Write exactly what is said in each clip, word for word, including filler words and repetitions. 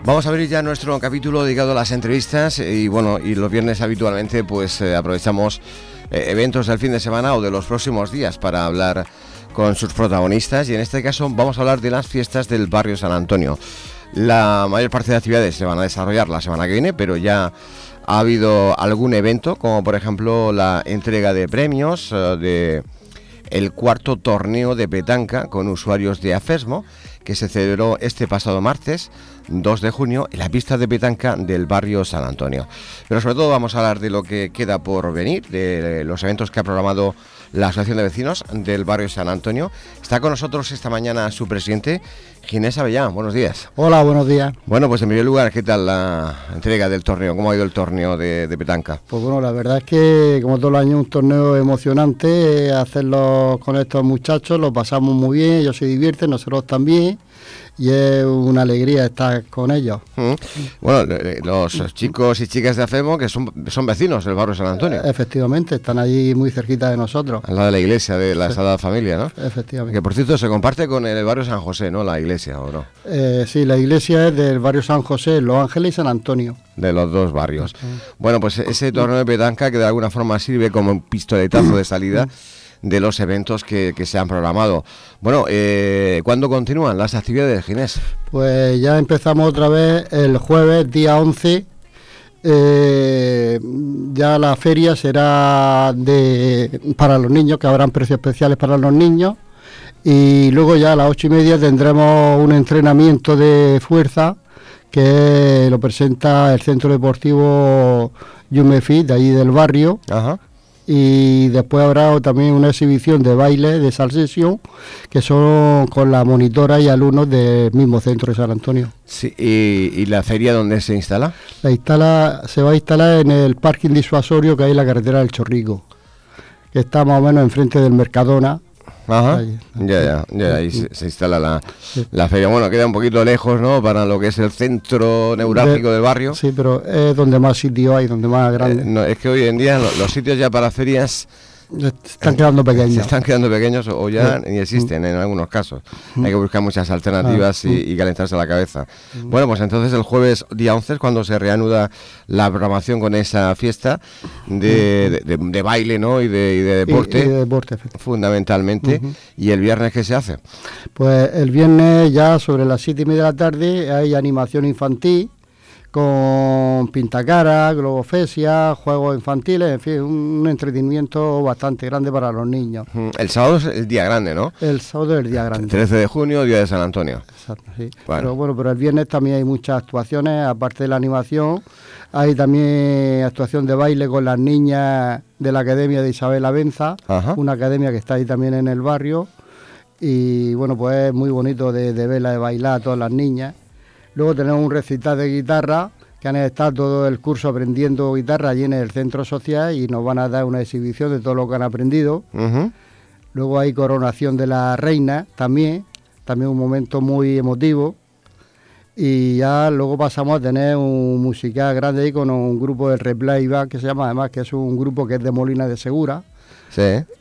Vamos a abrir ya nuestro capítulo dedicado a las entrevistas y bueno, y los viernes habitualmente pues eh, aprovechamos eh, eventos del fin de semana o de los próximos días para hablar con sus protagonistas y en este caso vamos a hablar de las fiestas del barrio San Antonio. La mayor parte de actividades se van a desarrollar la semana que viene, pero ya ha habido algún evento, como por ejemplo la entrega de premios eh, de el cuarto torneo de petanca con usuarios de AFESMO, que se celebró este pasado martes dos de junio en la pista de petanca del barrio San Antonio. Pero sobre todo vamos a hablar de lo que queda por venir, de los eventos que ha programado la Asociación de Vecinos del barrio San Antonio. Está con nosotros esta mañana su presidente, Ginés Avellán. Buenos días. Hola, buenos días. Bueno, pues en primer lugar, ¿qué tal la entrega del torneo? ¿Cómo ha ido el torneo de, de petanca? Pues bueno, la verdad es que como todos los años un torneo emocionante, hacerlo con estos muchachos, lo pasamos muy bien, ellos se divierten, nosotros también. Y es una alegría estar con ellos. Mm. Bueno, los chicos y chicas de AFESMO que son, son vecinos del barrio San Antonio. Efectivamente, están allí muy cerquita de nosotros. Al lado de la iglesia de la sí. Sagrada Familia, ¿no? Efectivamente. Que por cierto se comparte con el barrio San José, ¿no? La iglesia, ¿o no? Eh, sí, la iglesia es del barrio San José, Los Ángeles y San Antonio. De los dos barrios. Uh-huh. Bueno, pues ese torneo de petanca que de alguna forma sirve como un pistoletazo de salida de los eventos que, que se han programado. Bueno, eh, ¿cuándo continúan las actividades, Ginés? Pues ya empezamos otra vez el jueves, día once. Eh, ya la feria será de para los niños, que habrán precios especiales para los niños. Y luego ya a las ocho y media tendremos un entrenamiento de fuerza que lo presenta el Centro Deportivo Yumefit, de allí del barrio. Ajá. Y después habrá también una exhibición de baile, de salsesión, que son con la monitora y alumnos del mismo centro de San Antonio. Sí, ¿y, y la feria dónde se instala? La instala, se va a instalar en el parking disuasorio que hay en la carretera del Chorrico, que está más o menos enfrente del Mercadona. Ajá, ahí, ya, ya, ya, ahí se, se instala la, sí. la feria. Bueno, queda un poquito lejos, ¿no?, para lo que es el centro neurálgico de, del barrio. Sí, pero es donde más sitio hay, donde más grande. Eh, no, es que hoy en día los, los sitios ya para ferias se están quedando pequeños. Se están quedando pequeños o ya sí. ni existen en algunos casos. Hay que buscar muchas alternativas ah, y, y calentarse la cabeza. Bueno, pues entonces el jueves día once es cuando se reanuda la programación con esa fiesta de, de, de, de baile, ¿no?, y de, y de deporte, y, y de deporte fundamentalmente. Uh-huh. ¿Y el viernes qué se hace? Pues el viernes ya sobre las siete y media de la tarde hay animación infantil, con pintacara, globofesia, juegos infantiles, en fin, un entretenimiento bastante grande para los niños. El sábado es el día grande, ¿no? El sábado es el día grande. trece de junio, día de San Antonio. Exacto, sí. Bueno. Pero bueno, pero el viernes también hay muchas actuaciones, aparte de la animación, hay también actuación de baile con las niñas de la Academia de Isabel Abenza, Ajá. una academia que está ahí también en el barrio, y bueno, pues es muy bonito de, de verla, de bailar a todas las niñas. Luego tenemos un recital de guitarra, que han estado todo el curso aprendiendo guitarra allí en el centro social y nos van a dar una exhibición de todo lo que han aprendido. Uh-huh. Luego hay coronación de la reina también, también un momento muy emotivo. Y ya luego pasamos a tener un musical grande ahí con un grupo de Replayback que se llama, además, que es un grupo que es de Molina de Segura. Sí.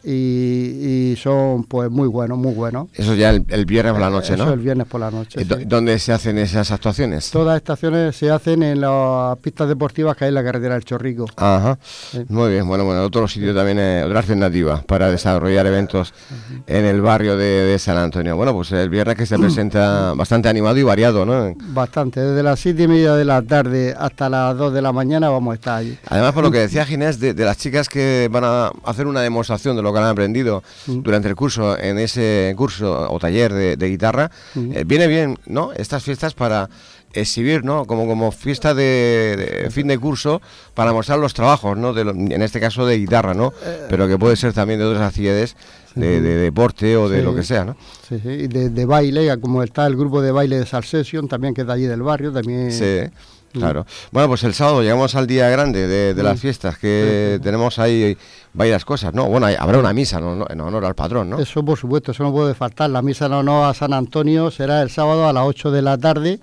Y, y son pues muy buenos, muy buenos. Eso ya el, el viernes por la noche, ¿no? Eso el viernes por la noche, sí. ¿Dónde se hacen esas actuaciones? Todas estas actuaciones se hacen en las pistas deportivas que hay en la carretera del Chorrico. Ajá, sí. Muy bien. Bueno, bueno, otro sitio también, eh, otra alternativa para desarrollar eventos uh-huh. en el barrio de, de San Antonio. Bueno, pues el viernes que se presenta bastante animado y variado, ¿no? Bastante, desde las siete y media de la tarde hasta las dos de la mañana vamos a estar allí. Además, por lo que decía Ginés, de, de las chicas que van a hacer una demostración de lo que han aprendido uh-huh. durante el curso, en ese curso o taller de, de guitarra, uh-huh. eh, viene bien, ¿no?, estas fiestas para exhibir, ¿no?, como, como fiesta de, de fin de curso, para mostrar los trabajos, ¿no?, de lo, en este caso de guitarra, ¿no?, pero que puede ser también de otras actividades de, de deporte o de sí. lo que sea, ¿no? Sí, sí, de, de baile, como está el grupo de baile de Salsesión, también que es de allí del barrio, también... Sí. Claro. Bueno, pues el sábado llegamos al día grande de, de las fiestas, que sí. tenemos ahí varias cosas, ¿no? Bueno, hay, habrá una misa, ¿no?, en honor al patrón, ¿no? Eso, por supuesto, eso no puede faltar. La misa en honor a San Antonio será el sábado a las ocho de la tarde.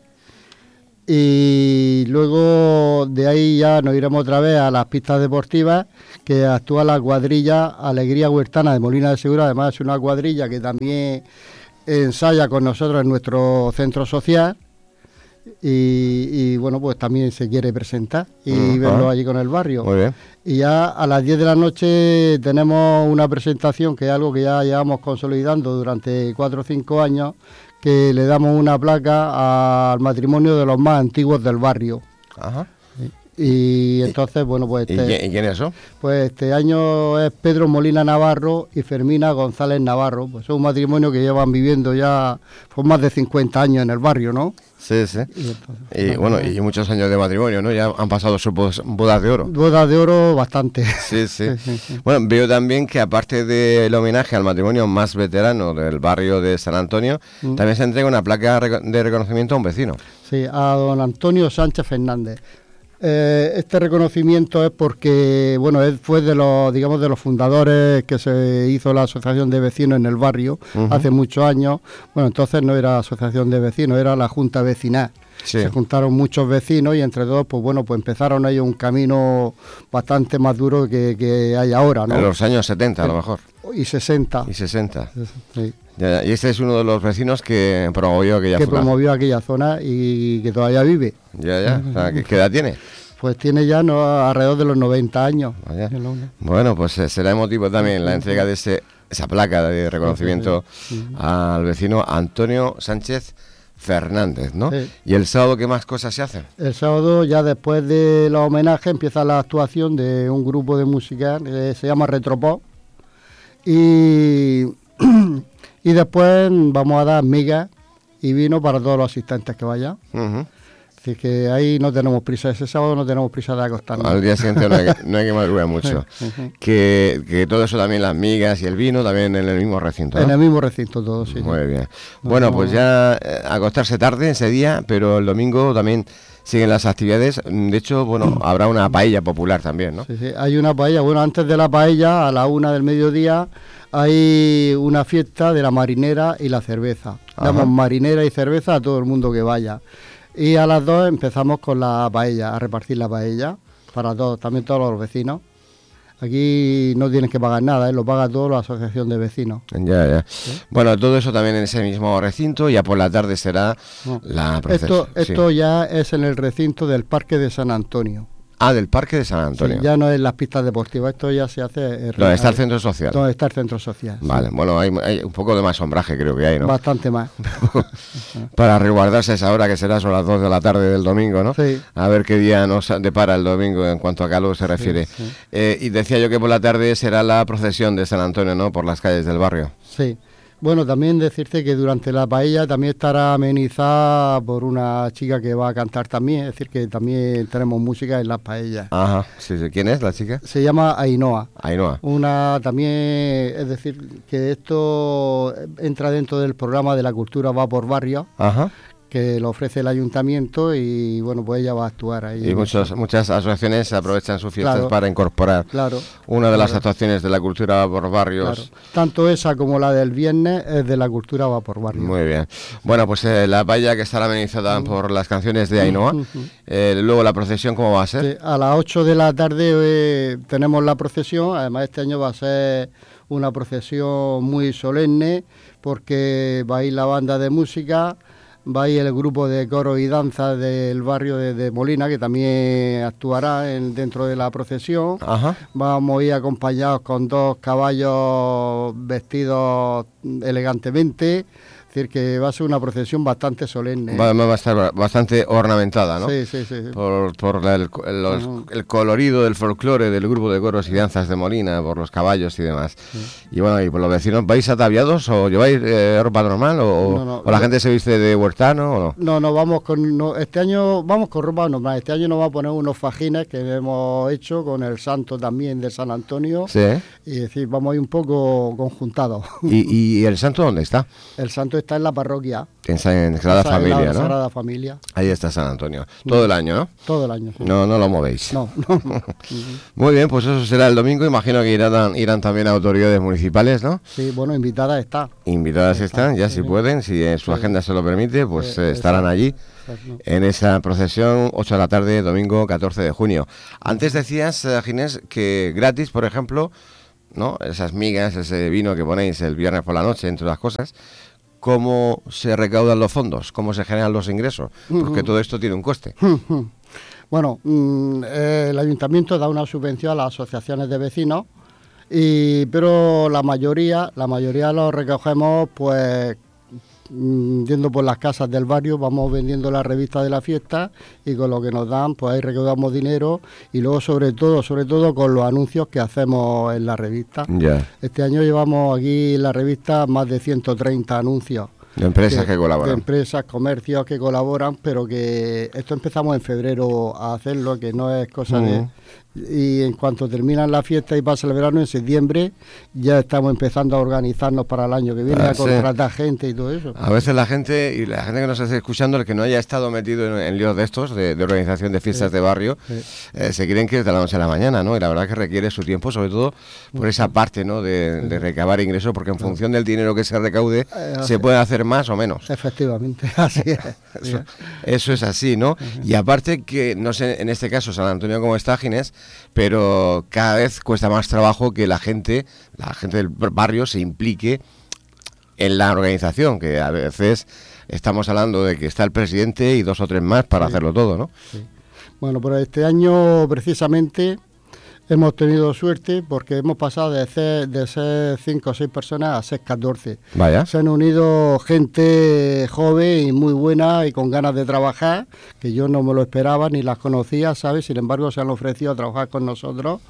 Y luego de ahí ya nos iremos otra vez a las pistas deportivas, que actúa la cuadrilla Alegría Huertana de Molina de Segura. Además es una cuadrilla que también ensaya con nosotros en nuestro centro social. y, y bueno, pues también se quiere presentar y uh-huh. verlo allí con el barrio. Muy bien. Y ya a las diez de la noche tenemos una presentación que es algo que ya llevamos consolidando durante cuatro o cinco años, que le damos una placa al matrimonio de los más antiguos del barrio. Ajá. Y entonces, bueno, pues este, ¿Y quién es eso? Pues este año es Pedro Molina Navarro y Fermina González Navarro. Pues es un matrimonio que llevan viviendo ya por más de cincuenta años en el barrio, ¿no? Sí, sí. Y, entonces, y bueno, y muchos años de matrimonio, ¿no? Ya han pasado sus bodas de oro. Bodas de oro bastante. Sí, sí. sí, sí, sí. Bueno, veo también que aparte del homenaje al matrimonio más veterano del barrio de San Antonio, mm. también se entrega una placa de reconocimiento a un vecino. Sí, a don Antonio Sánchez Fernández. Eh, este reconocimiento es porque, bueno, él fue de los, digamos, de los fundadores que se hizo la asociación de vecinos en el barrio uh-huh. hace muchos años. Bueno, entonces no era asociación de vecinos, era la junta vecinal. Sí. Se juntaron muchos vecinos y entre todos, pues bueno, pues empezaron ellos un camino bastante más duro que, que hay ahora, ¿no? En los años setenta, a lo mejor. Y sesenta. Y sesenta. Sí. Ya, y este es uno de los vecinos que promovió aquella que zona. Que promovió aquella zona y que todavía vive. Ya, ya. O sea, ¿qué, ¿qué edad tiene? Pues tiene ya no, alrededor de los noventa años. Vaya. Bueno, pues eh, será emotivo también la entrega de ese, esa placa de reconocimiento sí, sí, sí. al vecino Antonio Sánchez Fernández, ¿no? Sí. ¿Y el sábado qué más cosas se hacen? El sábado, ya después de los homenajes, empieza la actuación de un grupo de música que se llama Retropop. Y, y después vamos a dar migas y vino para todos los asistentes que vayan. Uh-huh. Así que ahí no tenemos prisa, ese sábado no tenemos prisa de acostarnos. Al día siguiente no hay que, no hay que madrugar mucho. Uh-huh. que, que todo eso también, las migas y el vino, también en el mismo recinto, ¿no? En el mismo recinto todo, sí. Muy bien. Bueno, no, pues ya eh, acostarse tarde ese día, pero el domingo también siguen las actividades. De hecho, bueno, habrá una paella popular también, ¿no? Sí, sí, hay una paella. Bueno, antes de la paella, a la una del mediodía, hay una fiesta de la marinera y la cerveza. Ajá. Damos marinera y cerveza a todo el mundo que vaya. Y a las dos empezamos con la paella, a repartir la paella para todos, también todos los vecinos. Aquí no tienes que pagar nada, ¿eh? Lo paga todo la asociación de vecinos. Ya, ya. ¿Sí? Bueno, todo eso también en ese mismo recinto, ya por la tarde será no. la procesión. Esto, esto sí. ya es en el recinto del Parque de San Antonio. Ah, del Parque de San Antonio. Sí, ya no es las pistas deportivas, esto ya se hace... Eh, ¿Dónde está el centro social? Donde está el centro social. Vale, sí. Bueno, hay, hay un poco de más sombraje creo que hay, ¿no? Bastante más. Para resguardarse esa hora que será sobre las dos de la tarde del domingo, ¿no? Sí. A ver qué día nos depara el domingo en cuanto a calor se refiere. Sí, sí. Eh, y decía yo que por la tarde será la procesión de San Antonio, ¿no? Por las calles del barrio. Sí. Bueno, también decirte que durante la paella también estará amenizada por una chica que va a cantar también, es decir, que también tenemos música en las paellas. Ajá, sí, sí. ¿Quién es la chica? Se llama Ainhoa. Ainhoa. Una también, es decir, que esto entra dentro del programa de la cultura va por barrio. Ajá. Que lo ofrece el ayuntamiento y bueno, pues ella va a actuar ahí. Y muchos, muchas asociaciones aprovechan sus fiestas claro, para incorporar claro, una de claro. las actuaciones de la cultura por barrios. Claro. Tanto esa como la del viernes es de la cultura va por barrios. Muy bien. Bueno, pues eh, la paella que estará amenizada uh-huh. por las canciones de Ainhoa. Uh-huh. eh, luego la procesión, ¿cómo va a ser? Sí, a las ocho de la tarde eh, tenemos la procesión, además este año va a ser una procesión muy solemne porque va a ir la banda de música, va a ir el grupo de coro y danza del barrio de, de Molina, que también actuará en, dentro de la procesión. Ajá. Vamos a ir acompañados con dos caballos vestidos elegantemente. Es decir, que va a ser una procesión bastante solemne. Va, va a estar bastante ornamentada, ¿no? Sí, sí, sí. sí. Por, por la, el, los, uh-huh. el colorido del folclore del grupo de coros y danzas de Molina, por los caballos y demás. Sí. Y bueno, y por los vecinos, ¿vais ataviados o lleváis eh, ropa normal o, no, no, o la no. gente se viste de huertano o no? No, no, vamos con... No, este año vamos con ropa normal. Este año nos va a poner unos fajines que hemos hecho con el santo también de San Antonio. Sí. Y es decir, vamos a ir un poco conjuntados. ¿Y, y el santo dónde está? El santo está en la parroquia. En, en Sagrada en Familia, la, ¿no? Sagrada Familia. Ahí está San Antonio. Todo el año, ¿no? Todo el año, sí. No, no lo movéis. No, no. Muy bien, pues eso será el domingo. Imagino que irán, irán también autoridades municipales, ¿no? Sí, bueno, invitadas está. Invitadas está, están, ya sí, si pueden, si en su sí. agenda se lo permite, pues sí, eh, estarán allí. Exacto. En esa procesión, ocho de la tarde, domingo catorce de junio. Antes decías, Ginés, que gratis, por ejemplo, ¿no? Esas migas, ese vino que ponéis el viernes por la noche, entre otras cosas. cómo se recaudan los fondos, cómo se generan los ingresos, porque uh-huh. todo esto tiene un coste. Uh-huh. Bueno, mmm, el ayuntamiento da una subvención a las asociaciones de vecinos, y pero la mayoría, la mayoría lo recogemos pues yendo por las casas del barrio, vamos vendiendo la revista de la fiesta y con lo que nos dan pues ahí recaudamos dinero, y luego sobre todo, sobre todo con los anuncios que hacemos en la revista. Yeah. Este año llevamos aquí en la revista más de ciento treinta anuncios. De empresas que, que colaboran. De empresas, comercios que colaboran, pero que esto empezamos en febrero a hacerlo, que no es cosa uh-huh. de... Y en cuanto terminan la fiesta y pasa el verano, en septiembre ya estamos empezando a organizarnos para el año que viene, ah, a contratar sí. gente y todo eso. A veces la gente, y la gente que nos esté escuchando, el que no haya estado metido en, en líos de estos, de, de organización de fiestas sí. de barrio, sí. eh, se quieren que es de la noche a la mañana, ¿no? Y la verdad que requiere su tiempo, sobre todo por esa parte, ¿no? De, de recabar ingresos, porque en sí. función del dinero que se recaude, eh, se puede hacer más o menos. Efectivamente, así es. Eso, eso es así, ¿no? Uh-huh. Y aparte que, no sé en este caso San Antonio cómo está, Ginés, pero cada vez cuesta más trabajo que la gente, la gente del barrio se implique en la organización, que a veces estamos hablando de que está el presidente y dos o tres más para sí. hacerlo todo, ¿no? Sí. Bueno, pero este año precisamente hemos tenido suerte porque hemos pasado de ser, de ser cinco o seis personas a ser catorce. Vaya. Se han unido gente joven y muy buena y con ganas de trabajar, que yo no me lo esperaba ni las conocía, ¿sabes? Sin embargo, se han ofrecido a trabajar con nosotros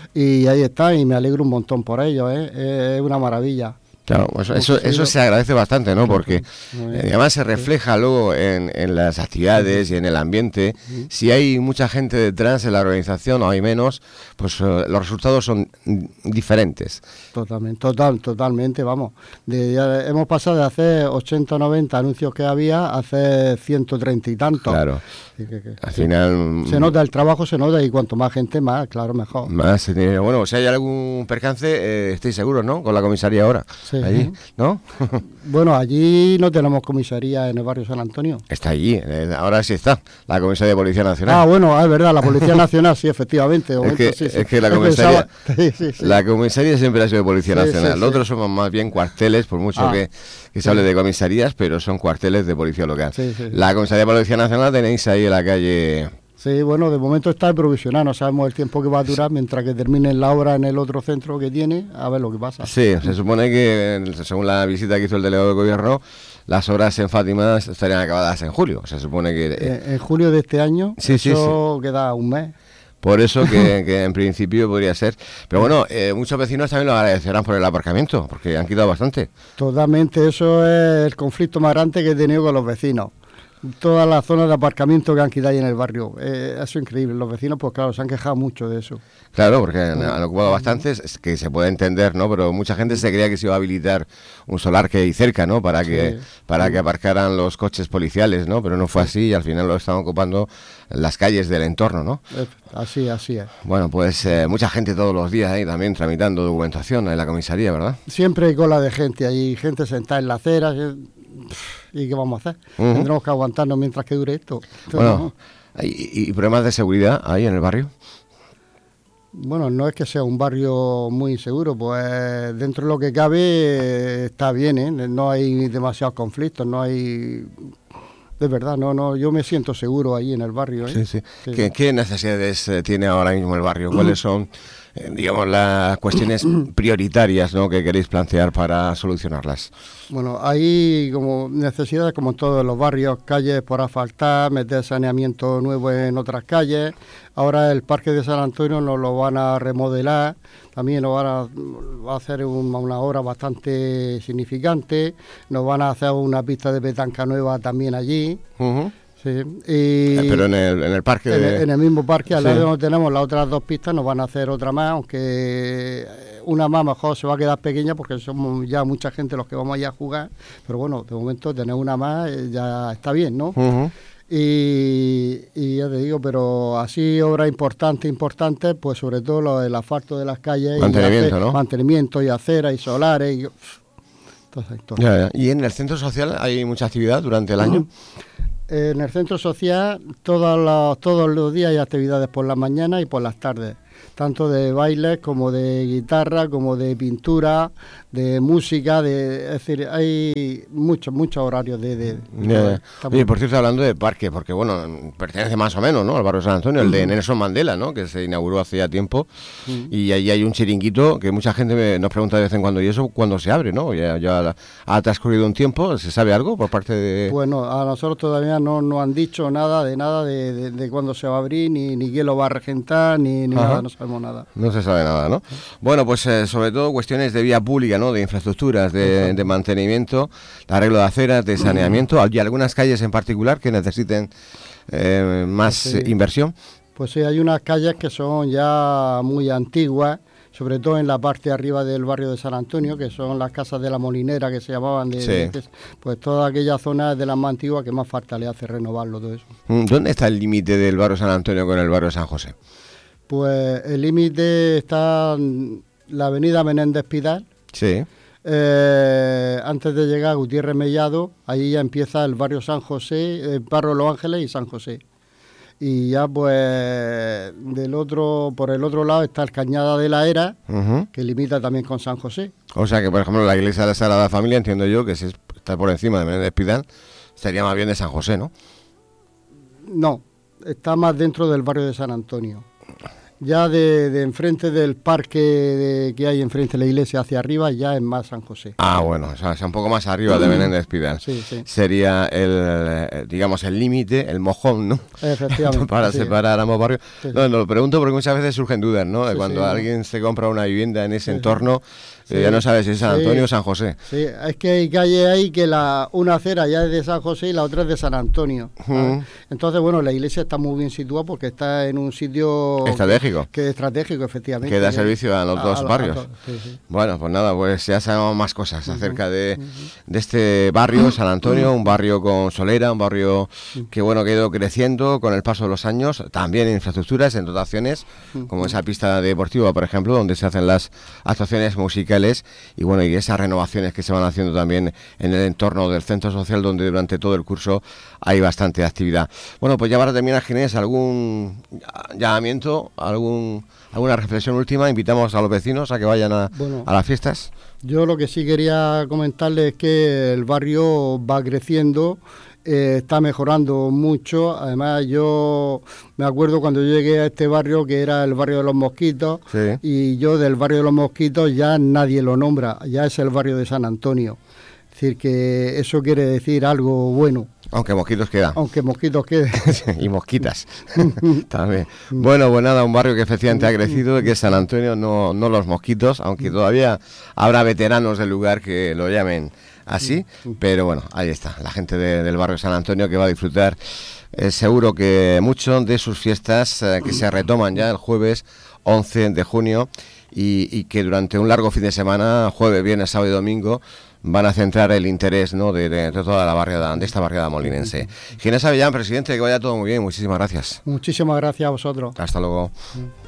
y ahí están, y me alegro un montón por ellos, ¿eh? Es una maravilla. Claro, pues eso, eso se agradece bastante, ¿no? Porque eh, además se refleja luego en, en las actividades y en el ambiente. Si hay mucha gente detrás en la organización o hay menos, pues uh, los resultados son diferentes. Totalmente, total, totalmente, vamos. De, ya hemos pasado de hacer ochenta o noventa anuncios que había a hacer ciento treinta y tantos. Claro. Que, que, Al sí. final... Se nota, el trabajo se nota, y cuanto más gente, más, claro, mejor. Más, eh, bueno, si hay algún percance, eh, estéis seguros, ¿no? Con la comisaría ahora. Sí. Allí, ¿no? Bueno, allí no tenemos comisaría en el barrio San Antonio. Está allí, eh, ahora sí está, la comisaría de Policía Nacional. Ah, bueno, es verdad, la Policía Nacional, sí, efectivamente. Es momento, que, sí, sí. es que la comisaría, sí, sí, sí. la comisaría siempre ha sido de Policía sí, Nacional. Sí, sí. Los otros somos más bien cuarteles, por mucho ah, que, que se sí. hable de comisarías, pero son cuarteles de Policía Local. Sí, sí, sí. La comisaría de Policía Nacional tenéis ahí en la calle... Sí, bueno, de momento está provisional, no sabemos el tiempo que va a durar mientras que termine la obra en el otro centro que tiene, a ver lo que pasa. Sí, se supone que, según la visita que hizo el delegado del gobierno, las obras en Fátima estarían acabadas en julio. Se supone que... Eh, en julio de este año, sí, eso sí, sí. queda un mes. Por eso que, que en principio podría ser. Pero bueno, eh, muchos vecinos también lo agradecerán por el aparcamiento, porque han quitado bastante. Totalmente, eso es el conflicto más grande que he tenido con los vecinos. Todas las zonas de aparcamiento que han quitado ahí en el barrio, eh, eso es increíble. Los vecinos, pues claro, se han quejado mucho de eso. Claro, porque han, han ocupado bastantes, es que se puede entender, ¿no? Pero mucha gente se creía que se iba a habilitar un solar que hay cerca, ¿no? Para que sí, para sí. que aparcaran los coches policiales, ¿no? Pero no fue así, y al final lo estaban ocupando las calles del entorno, ¿no? Así, así es. Bueno, pues eh, mucha gente todos los días ahí también tramitando documentación en la comisaría, ¿verdad? Siempre hay cola de gente, hay gente sentada en la acera. ¿Y qué vamos a hacer? Uh-huh. Tendremos que aguantarnos mientras que dure esto. Entonces, bueno, ¿no? ¿y, ¿y problemas de seguridad hay en el barrio? Bueno, no es que sea un barrio muy inseguro, pues dentro de lo que cabe está bien, ¿eh? No hay demasiados conflictos, no hay... De verdad, no, no, yo me siento seguro ahí en el barrio, ¿eh? Sí, sí. Sí. ¿Qué, ¿Qué necesidades tiene ahora mismo el barrio? ¿Cuáles son, eh, digamos, las cuestiones prioritarias, ¿no?, que queréis plantear para solucionarlas? Bueno, hay como necesidades como en todos los barrios, calles por asfaltar, meter saneamiento nuevo en otras calles. Ahora el Parque de San Antonio nos lo van a remodelar, también nos van a, va a hacer un, una obra bastante significante, nos van a hacer una pista de petanca nueva también allí. Uh-huh. Sí, y eh, pero en el, en el parque en, de... en el mismo parque, al sí. lado donde tenemos las otras dos pistas, nos van a hacer otra más, aunque una más mejor se va a quedar pequeña porque somos ya mucha gente los que vamos allá a jugar, pero bueno, de momento tener una más ya está bien, ¿no? Uh-huh. Y, y ya te digo, pero así obras importantes, importantes, pues sobre todo lo del asfalto de las calles. Mantenimiento, y hacer, ¿no? Mantenimiento y aceras y solares. Y, todo, todo. Ya, ya. ¿Y en el centro social hay mucha actividad durante el año? En el centro social todos los, todos los días hay actividades por la mañana y por las tardes. tanto de bailes como de guitarra, como de pintura, de música, de, es decir, hay muchos, muchos horarios de... de, de yeah. Oye, por cierto, hablando de parque, porque bueno, pertenece más o menos, ¿no?, al barrio San Antonio, el de Nelson Mandela, ¿no?, que se inauguró hace ya tiempo, uh-huh. y ahí hay un chiringuito que mucha gente me, nos pregunta de vez en cuando, ¿y eso cuándo se abre, no? Ya, ya ha transcurrido un tiempo, ¿se sabe algo por parte de...? Bueno, a nosotros todavía no nos han dicho nada de nada de, de, de cuándo se va a abrir, ni, ni quién lo va a regentar, ni, ni nada, no sabemos nada. No se sabe nada, ¿no? Bueno, pues eh, sobre todo cuestiones de vía pública, ¿no?, de infraestructuras, de, de mantenimiento, de arreglo de aceras, de saneamiento. ¿Hay algunas calles en particular que necesiten eh, más sí. inversión? Pues sí, hay unas calles que son ya muy antiguas, sobre todo en la parte de arriba del barrio de San Antonio, que son las casas de la Molinera, que se llamaban, de, sí. de pues toda aquella zona de las más antiguas que más falta le hace renovarlo todo eso. ¿Dónde está el límite del barrio San Antonio con el barrio San José? Pues el límite está en la avenida Menéndez Pidal. Sí. Eh, antes de llegar a Gutiérrez Mellado, ahí ya empieza el barrio San José, el barrio Los Ángeles y San José. Y ya pues del otro, por el otro lado está el Cañada de la Era, uh-huh. que limita también con San José. O sea que, por ejemplo, la iglesia de la Sagrada Familia, entiendo yo, que si está por encima de Menéndez Pidal, sería más bien de San José, ¿no? No, está más dentro del barrio de San Antonio. Ya de, de enfrente del parque de, que hay enfrente de la iglesia hacia arriba, ya es más San José. Ah, bueno, o sea, es un poco más arriba de Menéndez Pidal. Sí, sí. Sería el, digamos, el límite, el mojón, ¿no? Efectivamente. Para sí. separar ambos barrios. Sí, sí. No, no, lo pregunto porque muchas veces surgen dudas, ¿no? De sí, cuando sí, alguien no. se compra una vivienda en ese sí, entorno, sí. Eh, ya no sabe si es San Antonio sí. o San José. Sí, es que hay calle ahí que la una acera ya es de San José y la otra es de San Antonio. Uh-huh. Entonces, bueno, la iglesia está muy bien situada porque está en un sitio... Estratégico. Que es estratégico, efectivamente. Que da servicio a los a, dos a, barrios. A, a, sí, sí. Bueno, pues nada, pues ya sabemos más cosas uh-huh. acerca de, de este barrio, San Antonio, un barrio con solera, un barrio que, bueno, que ha ido creciendo con el paso de los años, también en infraestructuras, en dotaciones, uh-huh. como esa pista deportiva, por ejemplo, donde se hacen las actuaciones musicales y, bueno, y esas renovaciones que se van haciendo también en el entorno del centro social, donde durante todo el curso hay bastante actividad. Bueno, pues ya para terminar, Ginés, ¿algún llamamiento, algún alguna reflexión última? Invitamos a los vecinos a que vayan a, bueno, a las fiestas. Yo lo que sí quería comentarles es que el barrio va creciendo, eh, está mejorando mucho. Además, yo me acuerdo cuando yo llegué a este barrio, que era el barrio de los Mosquitos, sí. y yo del barrio de los Mosquitos ya nadie lo nombra, ya es el barrio de San Antonio. Es decir, que eso quiere decir algo bueno. Aunque mosquitos queda. Aunque mosquitos quede. Y mosquitas también. Bueno, pues nada, un barrio que efectivamente ha crecido, que es San Antonio, no, no los mosquitos, aunque todavía habrá veteranos del lugar que lo llamen así, pero bueno, ahí está, la gente de, del barrio San Antonio que va a disfrutar eh, seguro que mucho de sus fiestas eh, que se retoman ya el jueves once de junio y, y que durante un largo fin de semana, jueves, viernes, sábado y domingo, van a centrar el interés, ¿no?, de, de, de toda la barriada, de esta barriada molinense. Ginés Avellán, presidente, que vaya todo muy bien, muchísimas gracias. Muchísimas gracias a vosotros. Hasta luego.